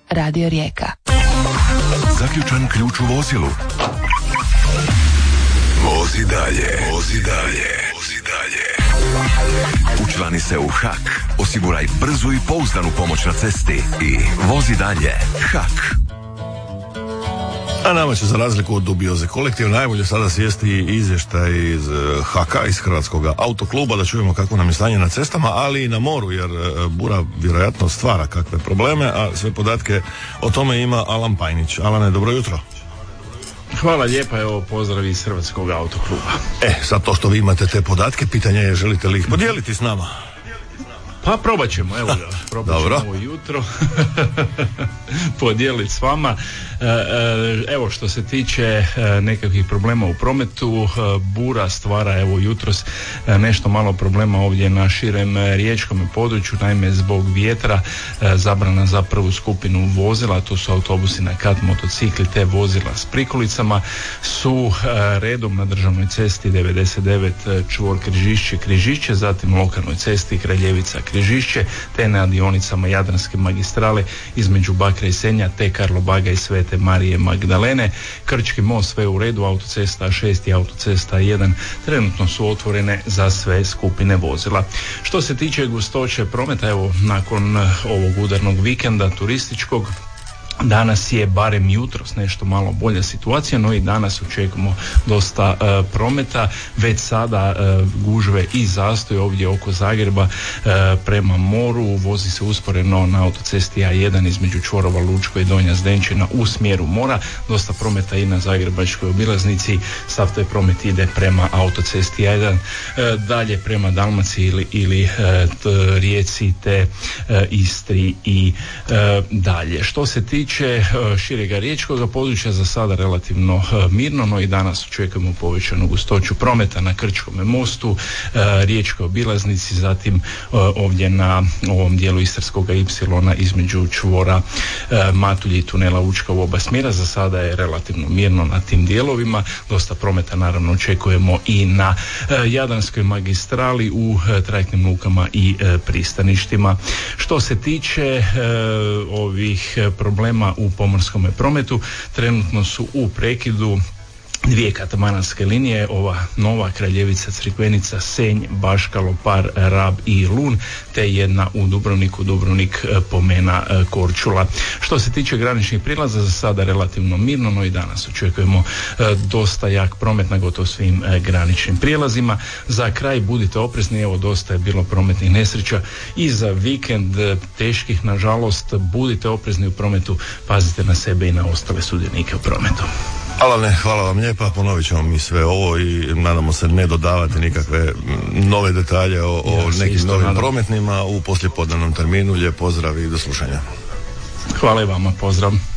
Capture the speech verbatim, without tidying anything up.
Radio Rijeka. Zaključan ključ u vozilu. Vozi dalje, vozi dalje, vozi dalje. Učlani se u Hak, osiguraj brzu i pouzdanu pomoć na cesti i vozi dalje. Hak. A nama će za razliku od dubioze kolektiv najbolje sada sjesti izvještaj iz Haka, iz Hrvatskog autokluba, da čujemo kako nam je stanje na cestama, ali i na moru, jer bura vjerojatno stvara kakve probleme, a sve podatke o tome ima Alan Pajnić. Alane, dobro jutro. Hvala lijepa, evo pozdrav iz Hrvatskog autokluba. E, sad to što vi imate te podatke, pitanje je želite li ih podijeliti s nama? Pa probat ćemo, evo ga, probat ćemo ovo jutro podijeliti s vama. Evo što se tiče nekakvih problema u prometu, bura stvara evo jutros nešto malo problema ovdje na širem riječkom području, naime zbog vjetra zabrana za prvu skupinu vozila, to su autobusi na kat, motocikli te vozila s prikolicama, su redom na državnoj cesti devedeset devet čvor Križišće Križišće, zatim lokalnoj cesti Kraljevica Križišće, te na dionicama Jadranske magistrale između Bakra i Senja, te Karlobaga i Svete Marije Magdalene. Krčki most sve u redu, autocesta A šest i autocesta A jedan trenutno su otvorene za sve skupine vozila. Što se tiče gustoće prometa, evo nakon ovog udarnog vikenda turističkog, danas je barem jutros nešto malo bolja situacija, no i danas očekujemo dosta e, prometa. Već sada e, gužve i zastoj ovdje oko Zagreba e, prema moru, vozi se usporeno na autocesti A jedan između čvorova Lučko i Donja Zdenčina u smjeru mora, dosta prometa i na Zagrebačkoj obilaznici, sav taj promet ide prema autocesti A jedan, e, dalje prema Dalmaciji ili, ili e, t, Rijeci te e, Istri i e, dalje. Što se tiče širega riječkog područja, za sada relativno mirno, no i danas očekujemo povećanu gustoću prometa na Krčkome mostu, riječkoj obilaznici, zatim ovdje na ovom dijelu Istarskog ipsilona između čvora Matulji i tunela Učka u oba smjera. Za sada je relativno mirno na tim dijelovima, dosta prometa naravno očekujemo i na Jadranskoj magistrali u trajektnim lukama i pristaništima. Što se tiče ovih problema u pomorskom prometu, trenutno su u prekidu dvije katamanarske linije, ova nova Kraljevica, Crikvenica, Senj, Baška, Lopar, Rab i Lun, te jedna u Dubrovniku, Dubrovnik, Pomena, Korčula. Što se tiče graničnih prilaza, za sada relativno mirno, no i danas očekujemo dosta jak promet na gotovo svim graničnim prijelazima. Za kraj budite oprezni, evo dosta je bilo prometnih nesreća i za vikend teških, nažalost, budite oprezni u prometu, pazite na sebe i na ostale sudionike u prometu. Alane, hvala vam lijepa, ponovit ćemo mi sve ovo i nadamo se ne dodavati nikakve nove detalje o, o ja nekim novim nadam. prometnima u poslijepodnevnom terminu. Lijep pozdrav i do slušanja. Hvala i vama, pozdrav.